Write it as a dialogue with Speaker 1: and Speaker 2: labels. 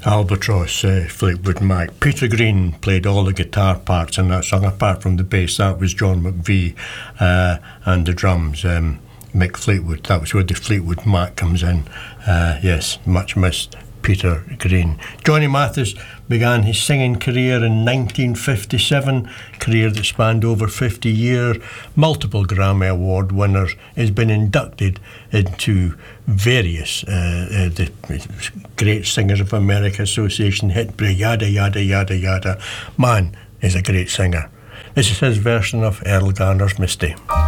Speaker 1: Albatross, Fleetwood Mac. Peter Green played all the guitar parts in that song, apart from the bass. That was John McVie, and the drums, Mick Fleetwood. That was where the Fleetwood Mac comes in. Yes, much missed Peter Green. Johnny Mathis began his singing career in 1957, career that spanned over 50 years, multiple Grammy Award winners. He's been inducted into various the Great Singers of America Association, Hitbury, yada, yada, yada, yada. Man is a great singer. This is his version of Earl Garner's Misty.